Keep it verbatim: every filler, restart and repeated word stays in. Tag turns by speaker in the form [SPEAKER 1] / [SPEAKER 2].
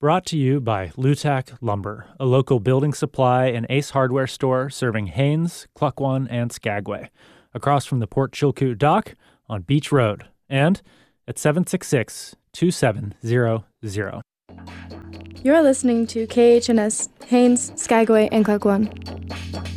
[SPEAKER 1] Brought to you by Lutak Lumber, a local building supply and Ace Hardware store serving Haines, Cluckwan, and Skagway, across from the Port Chilkoot Dock on Beach Road, and at seven six six, two seven zero zero.
[SPEAKER 2] You're listening to K H N S, Haines, Skagway, and Cluckwan.